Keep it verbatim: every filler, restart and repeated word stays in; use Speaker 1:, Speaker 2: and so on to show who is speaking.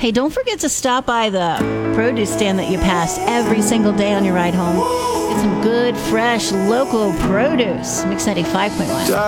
Speaker 1: Hey, don't forget to stop by the produce stand that you pass every single day on your ride home. Get some good, fresh, local produce. Mix ninety-five point one.